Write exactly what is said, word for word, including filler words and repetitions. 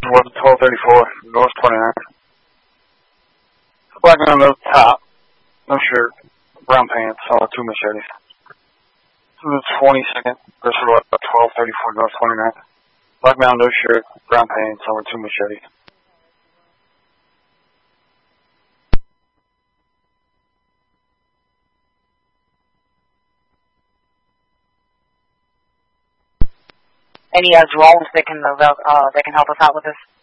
was twelve thirty-four, North twenty-nine. Black man on the top, no shirt, brown pants, all with two machetes. The twenty-second, Bristol Road, twelve thirty-four, North twenty-nine. Black man, no shirt, brown pants, all with two machetes. Any uh, drones that can uh, that can help us out with this?